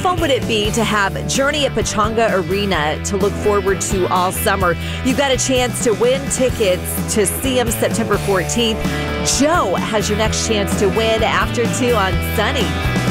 fun would it be to have Journey at Pechanga Arena to look forward to all summer? You've got a chance to win tickets to see them September 14th. Joe has your next chance to win after 2 on Sunny.